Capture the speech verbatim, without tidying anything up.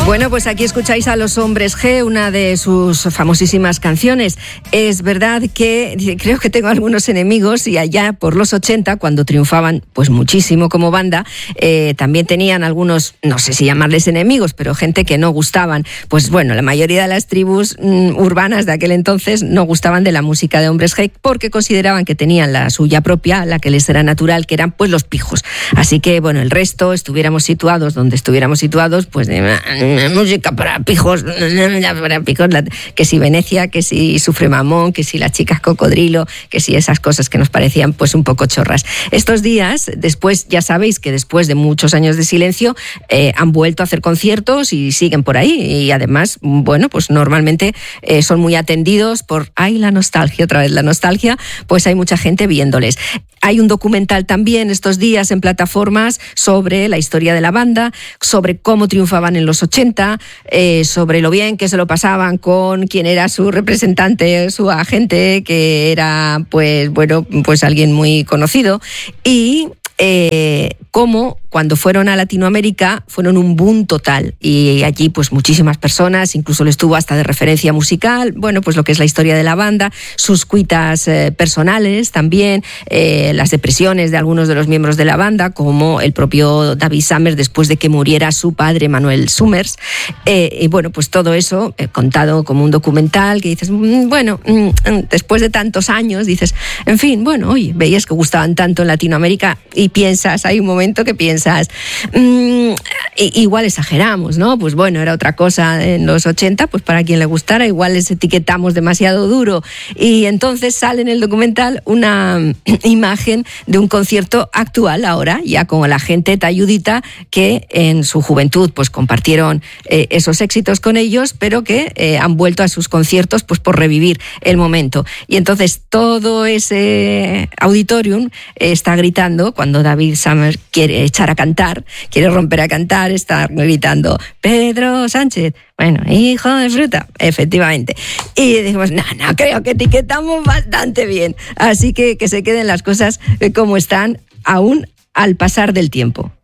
Bueno, pues aquí escucháis a Los Hombres G, una de sus famosísimas canciones. Es verdad que creo que tengo algunos enemigos y allá por los ochenta, cuando triunfaban pues muchísimo como banda, eh, también tenían algunos, no sé si llamarles enemigos, pero gente que no gustaban. Pues bueno, la mayoría de las tribus mm, urbanas de aquel entonces no gustaban de la música de Hombres G porque consideraban que tenían la suya propia, la que les era natural, que eran pues los pijos. Así que bueno, el resto, estuviéramos situados donde estuviéramos situados, pues de música para pijos, para pijos, que si Venecia, que si Sufre Mamón, que si Las Chicas Cocodrilo, que si esas cosas que nos parecían pues un poco chorras. Estos días, después, ya sabéis que después de muchos años de silencio, eh, han vuelto a hacer conciertos y siguen por ahí. Y además, bueno, pues normalmente eh, son muy atendidos por, ay, la nostalgia, otra vez la nostalgia, pues hay mucha gente viéndoles. Hay un documental también estos días en plataformas sobre la historia de la banda, sobre cómo triunfaban en los ochenta, eh, sobre lo bien que se lo pasaban con quien era su representante, su agente, que era pues bueno, pues alguien muy conocido, y eh, cómo cuando fueron a Latinoamérica fueron un boom total y allí pues muchísimas personas, incluso les tuvo hasta de referencia musical, bueno, pues lo que es la historia de la banda, sus cuitas eh, personales también, eh, las depresiones de algunos de los miembros de la banda, como el propio David Summers después de que muriera su padre Manuel Summers, eh, y bueno, pues todo eso eh, contado como un documental que dices, mmm, bueno, mmm, después de tantos años dices, en fin, bueno, oye, veías que gustaban tanto en Latinoamérica y piensas, hay un momento que piensas, Mm, igual exageramos, ¿no? Pues bueno, era otra cosa en los ochenta, pues para quien le gustara, igual les etiquetamos demasiado duro. Y entonces sale en el documental una imagen de un concierto actual ahora, ya con la gente talludita que en su juventud pues compartieron eh, esos éxitos con ellos, pero que eh, han vuelto a sus conciertos pues por revivir el momento. Y entonces todo ese auditorium eh, está gritando cuando David Summers quiere echar a cantar, quiere romper a cantar, está gritando Pedro Sánchez, bueno, hijo de fruta, efectivamente. Y decimos, no, no, creo que etiquetamos bastante bien. Así que que se queden las cosas como están, aún al pasar del tiempo.